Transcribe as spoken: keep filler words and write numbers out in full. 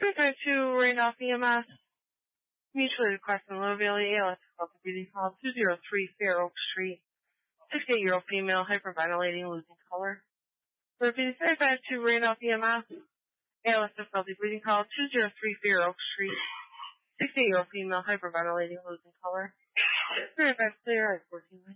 Referring to Randolph E M S, mutually requesting low Bailey A L S difficulty breathing call two oh three Fair Oak Street. sixty-eight-year-old female hyperventilating, losing color. Repeating thirty-five to Randolph E M S, A L S difficulty breathing call two oh three Fair Oak Street. sixty-eight-year-old female hyperventilating, losing color. thirty-five clear at fourteen.